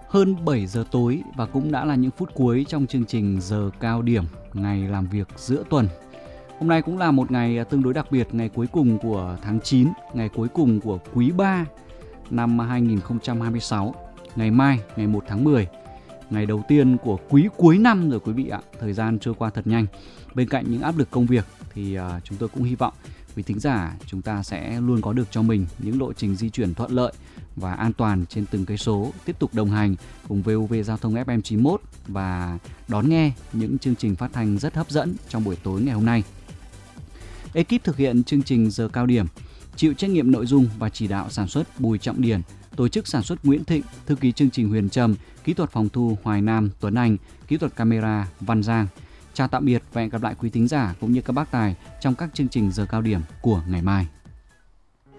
Hơn 7 giờ tối và cũng đã là những phút cuối trong chương trình giờ cao điểm ngày làm việc giữa tuần. Hôm nay cũng là một ngày tương đối đặc biệt, ngày cuối cùng của tháng 9, ngày cuối cùng của quý 3 năm 2026. Ngày mai, ngày 1 tháng 10, ngày đầu tiên của quý cuối năm rồi quý vị ạ. Thời gian trôi qua thật nhanh. Bên cạnh những áp lực công việc thì chúng tôi cũng hy vọng quý thính giả chúng ta sẽ luôn có được cho mình những lộ trình di chuyển thuận lợi và an toàn trên từng cây số, tiếp tục đồng hành cùng VOV Giao thông FM 91 và đón nghe những chương trình phát thanh rất hấp dẫn trong buổi tối ngày hôm nay. Ekip thực hiện chương trình giờ cao điểm, chịu trách nhiệm nội dung và chỉ đạo sản xuất Bùi Trọng Điển, tổ chức sản xuất Nguyễn Thịnh, thư ký chương trình Huyền Trầm, kỹ thuật phòng thu Hoài Nam, Tuấn Anh, kỹ thuật camera Văn Giang. Chào tạm biệt và hẹn gặp lại quý thính giả cũng như các bác tài trong các chương trình giờ cao điểm của ngày mai.